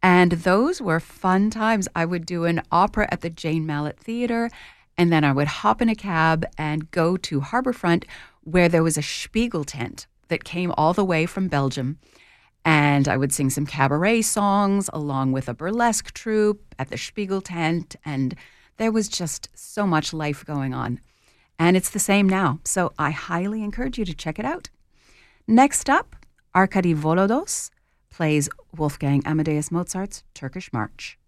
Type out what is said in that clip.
And those were fun times. I would do an opera at the Jane Mallet Theatre, and then I would hop in a cab and go to Harbourfront, where there was a Spiegel tent that came all the way from Belgium. And I would sing some cabaret songs along with a burlesque troupe at the Spiegel tent. And there was just so much life going on. And it's the same now. So I highly encourage you to check it out. Next up, Arkady Volodos plays Wolfgang Amadeus Mozart's Turkish March.